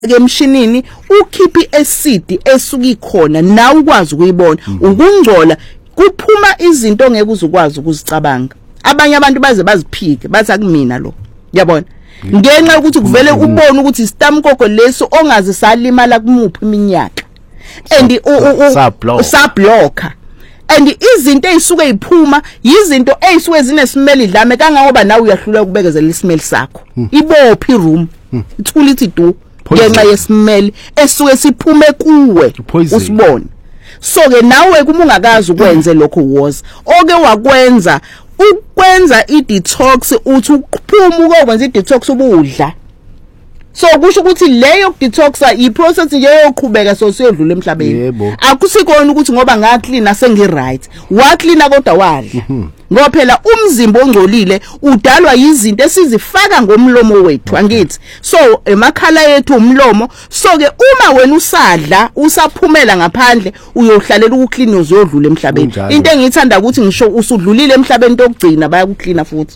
emshinini ukhiphi acid esuka ikhona nawe ukwazi ukuyibona ukungcola kuphuma izinto ongeke uzukwazi ukuzicabanga abanye abantu baze baziphike bathi akumina lo yabona ngenxa ukuthi kuvele ubone ukuthi isitamkoko leso ongazi salimala kumuphi iminyaka and sablocker and izinto ezisuke iphuma izinto ezisuke zinesimeli dlame kangangoba nawe uyahlula ukubekezela isimeli sakho ibophi room ithula ithi du ngenxa yesimeli esuke siphume kuwe usibone so ke nawe kuma ungakazi ukwenze lokho was oke wakwenza ukwenza i-detox uthi ukuphuma ukwenza i-detox ubudla so kusho ukuthi leyo detoxa i-process yoqhubeka so siyodlula emhlabeni akusikona ukuthi ngoba ngaclean sengi-right waclean kodwa wadla ngoba phela umzimba ongcolile udalwa izinto esizifaka ngomlomo wethu angithi so emakhala yethu umlomo so ke uma wena usadla usaphumela ngaphandle uyohlalela ukuclean uzodlula emhlabeni into engiyithanda ukuthi ngisho usudlulile emhlabeni okugcina bayakucleana futhi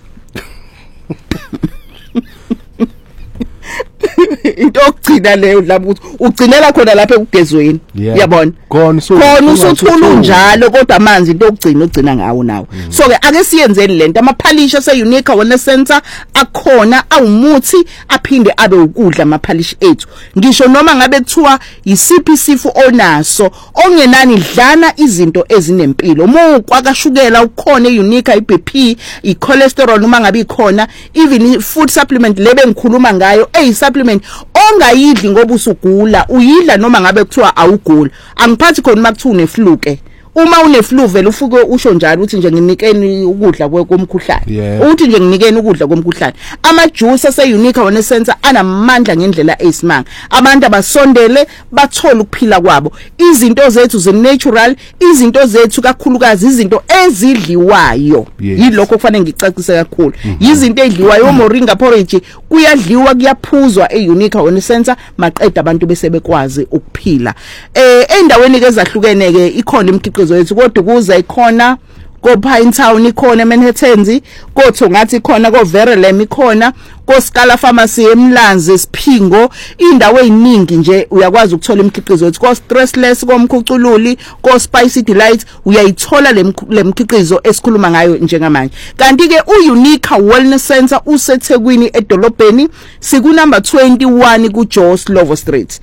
into okugcina leyo lapho ukuthi ugcinela khona lapha ekugezweni yabona khona usuthula njalo kodwa amanzi into ogcina ngawo nawo so ke ake siyenzeni lento amaphalisha se-Unique Wellness Center akhona awumuthi aphinde abe ukudla amaphalishi ethu ngisho noma ngabe kuthiwa isiphi isifo onaso ongenani dlana izinto ezinempilo mukwakashukela ukhona e-Unique iBP i-cholesterol noma ngabe ikhona even food supplement lebe ngikhuluma ngayo supplement ongayidli ngoba usugula uyidla noma ngabe kuthiwa awugula angiphathi khona makuthiwa une-flu ke uma une-flu vele ufuke usho njalo uthi nje nginikeni ukudla komkhuhlane uthi nje nginikeni ukudla komkhuhlane amajuice ase-Unique Wellness Center anamandla ngendlela eyisimanga abantu abasondele bathole ukuphila kwabo izinto zethu ze-natural izinto zethu kakhulukazi izinto ezidliwayo yilokho kufanele ngicacise kakhulu izinto ezidliwayo moringa porridge kuyadliwa kuyaphuzwa e-Unique Wellness Center maqeda abantu bese bekwazi ukuphila endaweni ke ezahlukene ke ikhona imikhiqizo yethu kodwa kuza ikhona ko Pine Town ikhona eManhattan kotho ngathi ikhona ko Verelem ikhona ko Scala Pharmacy eMlanzi Siphingo indawo eziningi nje uyakwazi ukuthola imikhiqizo yethu ko Stressless komkhucululi ko Spicy Delight uyayithola lemikhiqizo esikhuluma ngayo njengamanje kanti ke uUnique Wellness Center useThekwini edolobheni siku number 21 ku Joe Slovo Street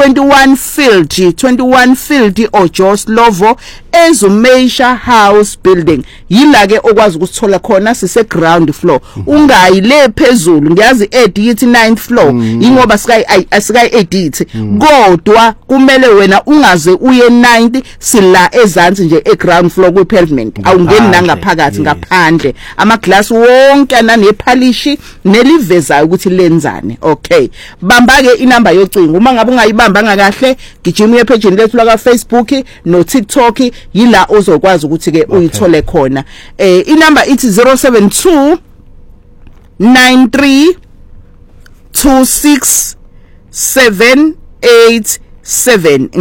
21 Field or Joe Slovo Ezumeisha House Building yila ke okwazi ukuthola khona sise ground floor ungayi le phezulu ngiyazi edithi 9th floor ingoba asikayi edithi kodwa kumele wena ungaze uye 90 sila ezansi nje eground floor ku pavement awungeni nangaphakathi ngaphandle ama glass wonke anephalishi nelivezayo ukuthi lenzane okay bamba ke inamba yocingo uma ngabe ungayibambanga kahle gijima epage lethu la Facebook no TikTok yila ozokwazi ukuthi ke uyithole khona inamba ithi 072 93 26 787